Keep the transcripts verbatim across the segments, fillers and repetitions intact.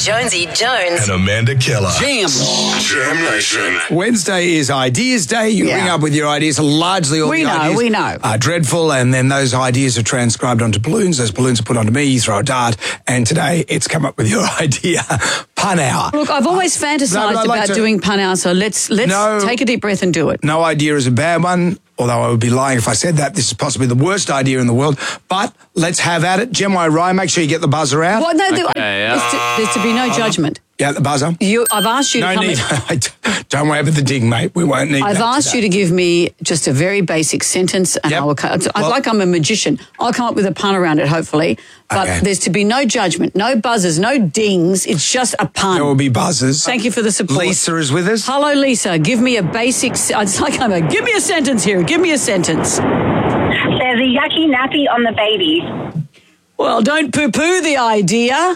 Jonesy Jones. And Amanda Keller. Jam. Jam Nation. Wednesday is Ideas Day. You Yeah. ring up with your ideas. Largely all We the know, ideas we know. are dreadful, and then those ideas are transcribed onto balloons. Those balloons are put onto me. You throw a dart, and today it's come up with your idea. Pun hour. Look, I've always No, fantasised but I'd like about to- doing pun hour, so let's let's No. take a deep breath and do it. No idea is a bad one, although I would be lying if I said that. This is possibly the worst idea in the world, but let's have at it. Gemma Ryan, make sure you get the buzzer out. Well, no, there- Okay, there's, yeah. to, there's to be no judgment. Yeah, the buzzer. You, I've asked you to No come. need. in- Don't worry about the ding, mate. We won't need I've that asked today. you to give me just a very basic sentence, and Yep. I will. co- It's Well- like I'm a magician. I'll come up with a pun around it, hopefully. But Okay. there's to be no judgment, no buzzers, no dings. It's just a pun. There will be buzzers. Thank you for the support. Lisa is with us. Hello, Lisa. Give me a basic. se- It's like I'm a. Give me a sentence here. Give me a sentence. There's a yucky nappy on the baby. Well, don't poo-poo the idea.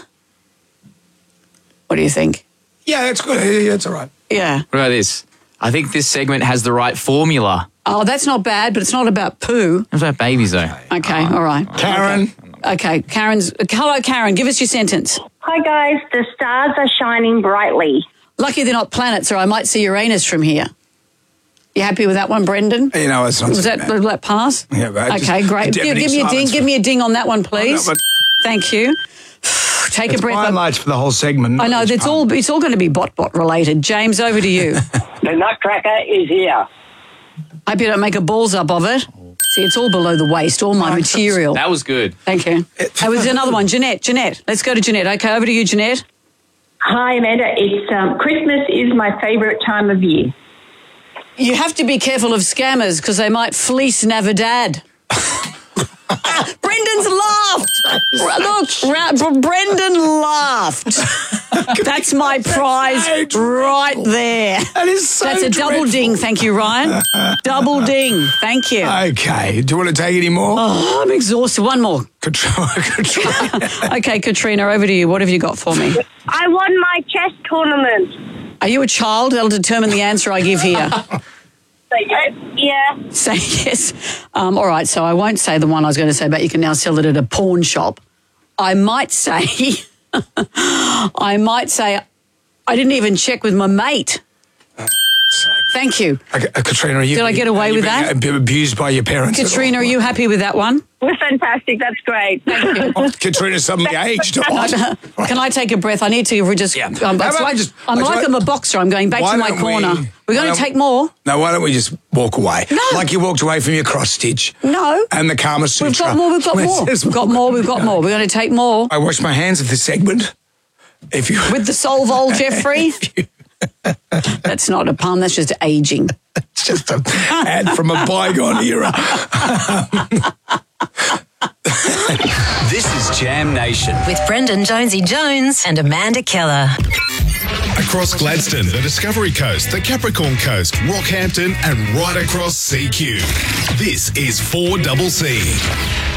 What do you think? Yeah, that's good. Yeah, that's all right. Yeah. What about this? I think this segment has the right formula. Oh, that's not bad, but it's not about poo. What about babies, though? Okay, all right. Karen. Okay, Karen's. Hello, Karen. Give us your sentence. Hi guys, the stars are shining brightly. Lucky they're not planets, or I might see Uranus from here. You happy with that one, Brendan? You know, it's not Was so that, bad. will that pass? Yeah, but just Okay, great. Give, deafening give me a ding. silence Give for- me a ding on that one, please. but- Thank you. Take It's a breath. by and I, large for the whole segment. I know Each that's pun. all. It's all going to be bot bot related. James, over to you. The Nutcracker is here. I hope you don't make a balls up of it. See, it's all below the waist. All my material. That was good. Thank you. There was another one. Jeanette. Jeanette. Let's go to Jeanette. Okay, over to you, Jeanette. Hi Amanda, it's um, Christmas is my favourite time of year. You have to be careful of scammers because they might fleece Navidad. Ah, Brendan's laughed. Look, Ra- Brendan laughed. That's my prize right there. That is so That's a double dreadful. ding. Thank you, Ryan. Double ding. Thank you. Okay. Do you want to take any more? Oh, I'm exhausted. One more. Katrina. Katrina. Okay, Katrina, over to you. What have you got for me? I won my chess tournament. Are you a child? That'll determine the answer I give here. Uh, yeah. Say yes. Um, all right, so I won't say the one I was going to say about you can now sell it at a pawn shop. I might say, I might say, I didn't even check with my mate. Thank you. Okay, uh, Katrina, are you, Did I get away are you with being that? ab- abused by your parents? at all? Katrina, are you happy with that one? We're fantastic. That's great. Oh, Katrina's suddenly aged. What? Can I take a breath? I need to just. Yeah. Um, How it's about like, just- I'm like, like I'm a boxer. I'm going back why to my don't corner. we- We're why going to don't- take more. No, why don't we just walk away? No. Like you walked away from your cross stitch. No. And the Kama Sutra. We've got more. We've got more. Let's- We've got more. We've got more. We're going to take more I wash my hands of this segment. If you with the Solvol, Jeffrey. That's not a pun. That's just aging. It's just an ad from a bygone era. This is Jam Nation. With Brendan Jonesy Jones and Amanda Keller. Across Gladstone, the Discovery Coast, the Capricorn Coast, Rockhampton, and right across C Q. This is four C C.